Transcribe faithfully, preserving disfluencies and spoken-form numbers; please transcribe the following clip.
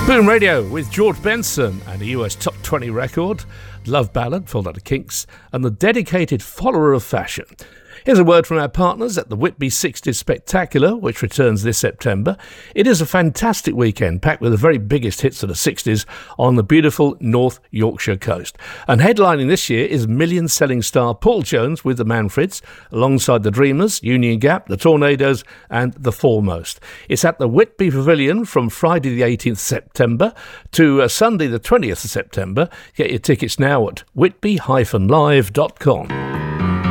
Boom Radio with George Benson and a U S top twenty record, Love Ballad, followed by the Kinks, and the dedicated follower of fashion. Here's a word from our partners at the Whitby sixties Spectacular, which returns this September. It is a fantastic weekend, packed with the very biggest hits of the sixties on the beautiful North Yorkshire coast. And headlining this year is million-selling star Paul Jones with the Manfreds, alongside the Dreamers, Union Gap, the Tornadoes and the Foremost. It's at the Whitby Pavilion from Friday the eighteenth of September to uh, Sunday the twentieth of September. Get your tickets now at whitby dash live dot com.